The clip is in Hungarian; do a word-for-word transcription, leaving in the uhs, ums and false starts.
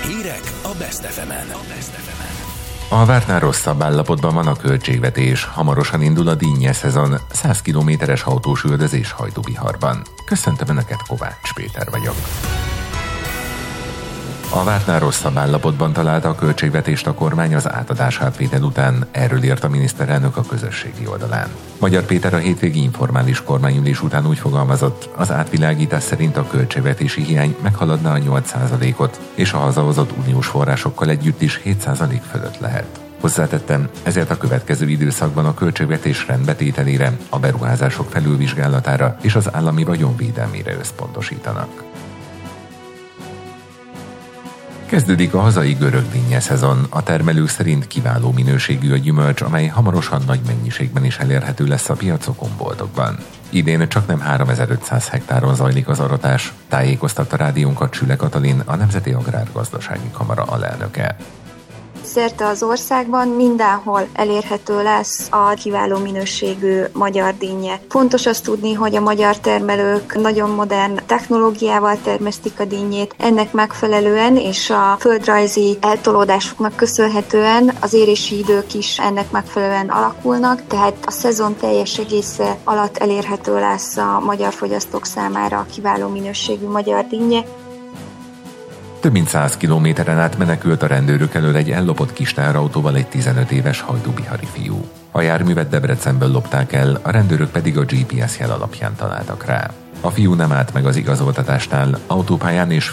Hírek a Best ef emen. A vártnál rosszabb állapotban van a költségvetés. Hamarosan indul a dinnye szezon, száz kilométeres autós üldözés Hajdúbiharban. Köszöntöm Önöket, Kovács Péter vagyok. A vártnál rosszabb állapotban találta a költségvetést a kormány az átadás átvétel után, erről írt a miniszterelnök a közösségi oldalán. Magyar Péter a hétvégi informális kormányülés után úgy fogalmazott, az átvilágítás szerint a költségvetési hiány meghaladna a nyolc százalékot, és a hazahozott uniós forrásokkal együtt is hét százalék fölött lehet. Hozzátettem, ezért a következő időszakban a költségvetés rendbetételére, a beruházások felülvizsgálatára és az állami vagyon védelmére összpontosítanak. Kezdődik a hazai görög dinnye szezon. A termelők szerint kiváló minőségű a gyümölcs, amely hamarosan nagy mennyiségben is elérhető lesz a piacokon, boltokban. Idén csaknem háromezer-ötszáz hektáron zajlik az aratás, tájékoztatta rádiónkat Süle Katalin, a Nemzeti Agrárgazdasági Kamara alelnöke. Szerte az országban mindenhol elérhető lesz a kiváló minőségű magyar dinnye. Fontos azt tudni, hogy a magyar termelők nagyon modern technológiával termesztik a dinnyét. Ennek megfelelően és a földrajzi eltolódásoknak köszönhetően az érési idők is ennek megfelelően alakulnak, tehát a szezon teljes egésze alatt elérhető lesz a magyar fogyasztók számára a kiváló minőségű magyar dinnye. Több mint száz kilométeren át menekült a rendőrök elől egy ellopott kis teherautóval egy tizenöt éves hajdúbihari fiú. A járművet Debrecenből lopták el, a rendőrök pedig a gé pé es jel alapján találtak rá. A fiú nem állt meg az igazoltatásnál, autópályán és